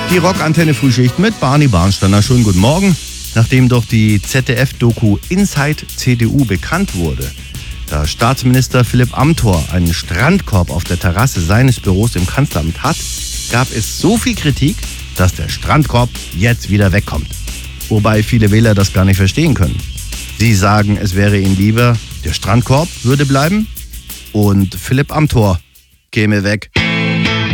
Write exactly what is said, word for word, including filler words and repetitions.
Die Rockantenne Frühschicht mit Barney Barnsteiner. Schönen guten Morgen. Nachdem doch die Z D F-Doku Inside C D U bekannt wurde, da Staatsminister Philipp Amthor einen Strandkorb auf der Terrasse seines Büros im Kanzleramt hat, gab es so viel Kritik, dass der Strandkorb jetzt wieder wegkommt. Wobei viele Wähler das gar nicht verstehen können. Sie sagen, es wäre ihnen lieber, der Strandkorb würde bleiben und Philipp Amthor käme weg.